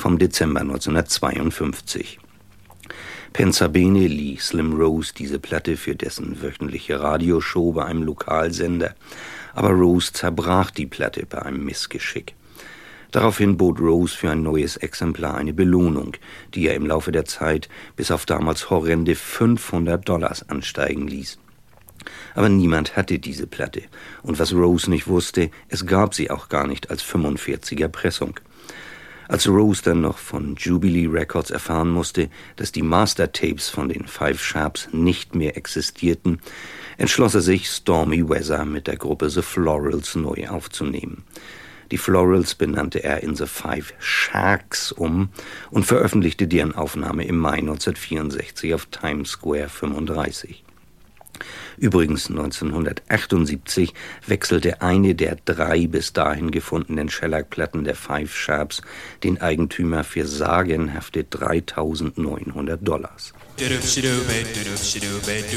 vom Dezember 1952. Pensabene lieh Slim Rose diese Platte für dessen wöchentliche Radioshow bei einem Lokalsender, aber Rose zerbrach die Platte bei einem Missgeschick. Daraufhin bot Rose für ein neues Exemplar eine Belohnung, die er im Laufe der Zeit bis auf damals horrende $500 ansteigen ließ. Aber niemand hatte diese Platte, und was Rose nicht wusste, es gab sie auch gar nicht als 45er Pressung. Als Rose dann noch von Jubilee Records erfahren musste, dass die Mastertapes von den Five Sharps nicht mehr existierten, entschloss er sich, Stormy Weather mit der Gruppe The Florals neu aufzunehmen. Die Florals benannte er in The Five Sharks um und veröffentlichte deren Aufnahme im Mai 1964 auf Times Square 35. Übrigens 1978 wechselte eine der 3 bis dahin gefundenen Shellac-Platten der Five Sharps den Eigentümer für sagenhafte $3.900.